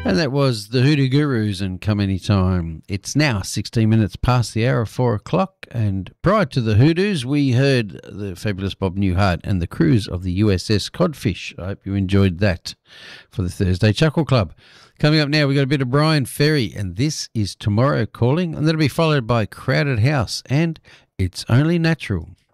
And that was the Hoodoo Gurus and Come Anytime. It's now 16 minutes past the hour of 4 o'clock. And prior to the Hoodoos, we heard the fabulous Bob Newhart and the cruise of the USS Codfish. I hope you enjoyed that for the Thursday Chuckle Club. Coming up now, we've got a bit of Brian Ferry, and this is Tomorrow Calling, and that'll be followed by Crowded House and It's Only Natural.